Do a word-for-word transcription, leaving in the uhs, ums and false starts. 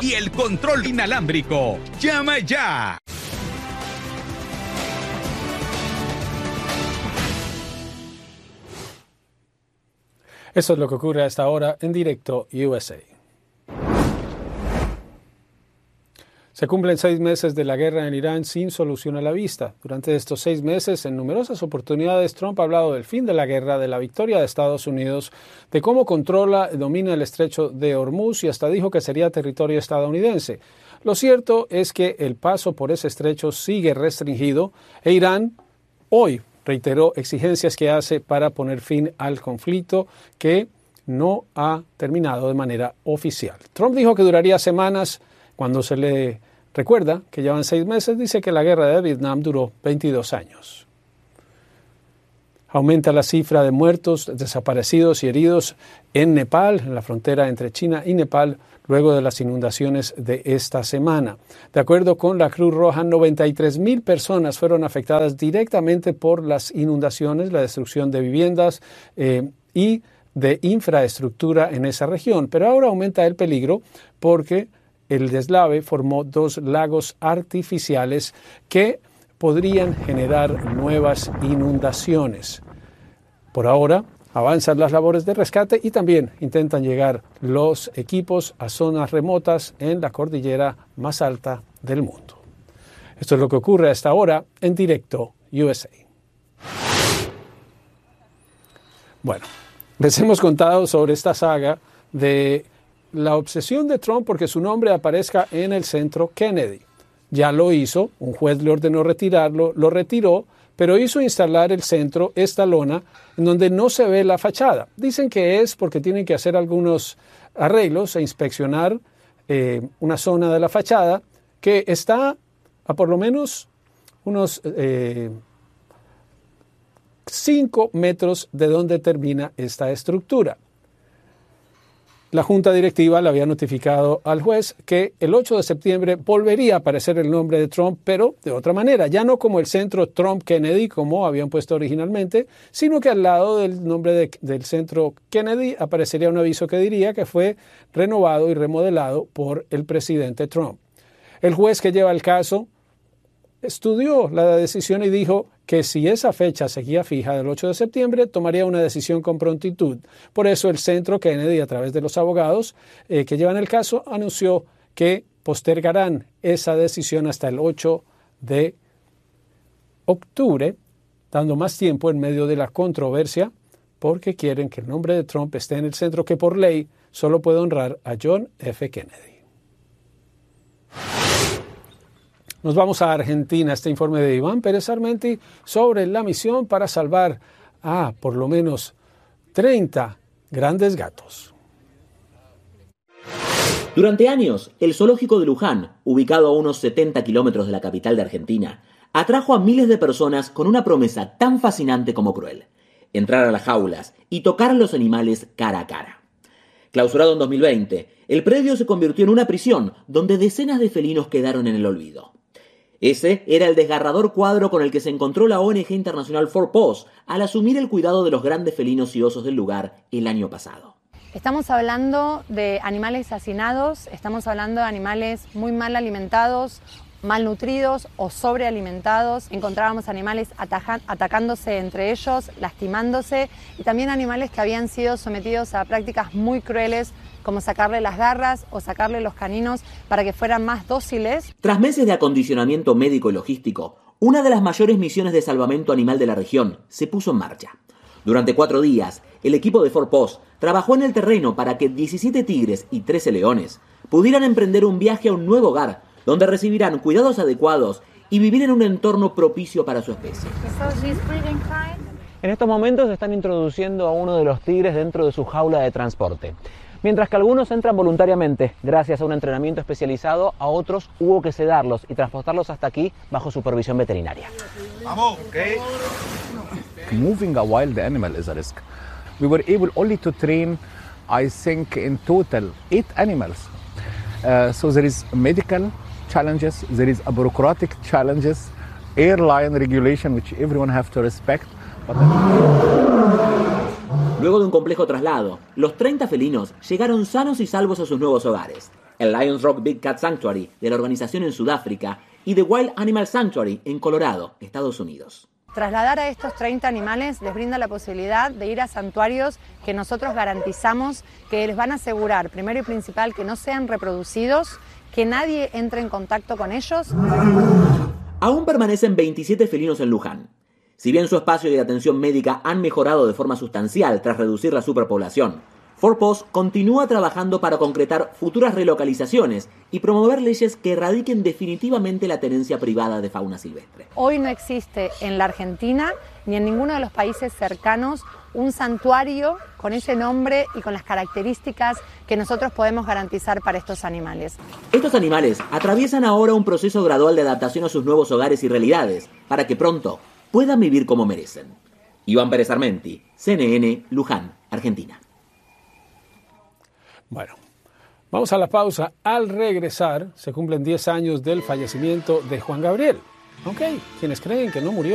y el control inalámbrico. ¡Llama ya! Eso es lo que ocurre a esta hora en directo U S A. Se cumplen seis meses de la guerra en Irán sin solución a la vista. Durante estos seis meses, en numerosas oportunidades, Trump ha hablado del fin de la guerra, de la victoria de Estados Unidos, de cómo controla y domina el estrecho de Hormuz y hasta dijo que sería territorio estadounidense. Lo cierto es que el paso por ese estrecho sigue restringido e Irán hoy reiteró exigencias que hace para poner fin al conflicto que no ha terminado de manera oficial. Trump dijo que duraría semanas. Cuando se le recuerda que llevan seis meses, dice que la guerra de Vietnam duró veintidós años. Aumenta la cifra de muertos, desaparecidos y heridos en Nepal, en la frontera entre China y Nepal, luego de las inundaciones de esta semana. De acuerdo con la Cruz Roja, noventa y tres mil personas fueron afectadas directamente por las inundaciones, la destrucción de viviendas eh, y de infraestructura en esa región. Pero ahora aumenta el peligro porque el deslave formó dos lagos artificiales que podrían generar nuevas inundaciones. Por ahora, avanzan las labores de rescate y también intentan llegar los equipos a zonas remotas en la cordillera más alta del mundo. Esto es lo que ocurre a esta hora en directo U S A. Bueno, les hemos contado sobre esta saga de la obsesión de Trump porque su nombre aparezca en el centro Kennedy. Ya lo hizo, un juez le ordenó retirarlo, lo retiró, pero hizo instalar el centro, esta lona, en donde no se ve la fachada. Dicen que es porque tienen que hacer algunos arreglos e inspeccionar eh, una zona de la fachada que está a por lo menos unos eh, cinco metros de donde termina esta estructura. La Junta Directiva le había notificado al juez que el ocho de septiembre volvería a aparecer el nombre de Trump, pero de otra manera, ya no como el centro Trump Kennedy, como habían puesto originalmente, sino que al lado del nombre de, del centro Kennedy aparecería un aviso que diría que fue renovado y remodelado por el presidente Trump. El juez que lleva el caso estudió la decisión y dijo que si esa fecha seguía fija del ocho de septiembre, tomaría una decisión con prontitud. Por eso el centro Kennedy, a través de los abogados eh, que llevan el caso, anunció que postergarán esa decisión hasta el ocho de octubre, dando más tiempo en medio de la controversia, porque quieren que el nombre de Trump esté en el centro que por ley solo puede honrar a John F. Kennedy. Nos vamos a Argentina. Este informe de Iván Pérez Armenti sobre la misión para salvar a por lo menos treinta grandes gatos. Durante años, el zoológico de Luján, ubicado a unos setenta kilómetros de la capital de Argentina, atrajo a miles de personas con una promesa tan fascinante como cruel: entrar a las jaulas y tocar a los animales cara a cara. Clausurado en dos mil veinte, el predio se convirtió en una prisión donde decenas de felinos quedaron en el olvido. Ese era el desgarrador cuadro con el que se encontró la O N G internacional cuatro Paws al asumir el cuidado de los grandes felinos y osos del lugar el año pasado. Estamos hablando de animales hacinados, estamos hablando de animales muy mal alimentados, malnutridos o sobrealimentados. Encontrábamos animales ataja- atacándose entre ellos, lastimándose, y también animales que habían sido sometidos a prácticas muy crueles, como sacarle las garras o sacarle los caninos para que fueran más dóciles. Tras meses de acondicionamiento médico y logístico, una de las mayores misiones de salvamento animal de la región se puso en marcha. Durante cuatro días, el equipo de cuatro Paws trabajó en el terreno para que diecisiete tigres y trece leones pudieran emprender un viaje a un nuevo hogar, donde recibirán cuidados adecuados y vivir en un entorno propicio para su especie. En estos momentos están introduciendo a uno de los tigres dentro de su jaula de transporte. Mientras que algunos entran voluntariamente, gracias a un entrenamiento especializado, a otros hubo que sedarlos y transportarlos hasta aquí bajo supervisión veterinaria. Vamos, okay. Moving a wild animal is a risk. We were able only to train, I think, in total eight animals. Uh, so there is medical challenges, there is a bureaucratic challenges, airline regulation, which everyone have to respect. But Luego de un complejo traslado, los treinta felinos llegaron sanos y salvos a sus nuevos hogares. el Lions Rock Big Cat Sanctuary de la organización en Sudáfrica y The Wild Animal Sanctuary en Colorado, Estados Unidos. Trasladar a estos treinta animales les brinda la posibilidad de ir a santuarios que nosotros garantizamos que les van a asegurar, primero y principal, que no sean reproducidos, que nadie entre en contacto con ellos. Aún permanecen veintisiete felinos en Luján. Si bien su espacio y atención médica han mejorado de forma sustancial tras reducir la superpoblación, cuatro Paws continúa trabajando para concretar futuras relocalizaciones y promover leyes que erradiquen definitivamente la tenencia privada de fauna silvestre. Hoy no existe en la Argentina ni en ninguno de los países cercanos un santuario con ese nombre y con las características que nosotros podemos garantizar para estos animales. Estos animales atraviesan ahora un proceso gradual de adaptación a sus nuevos hogares y realidades para que pronto puedan vivir como merecen. Iván Pérez Armenti, C N N, Luján, Argentina. Bueno, vamos a la pausa. Al regresar, se cumplen diez años del fallecimiento de Juan Gabriel. Ok, quienes creen que no murió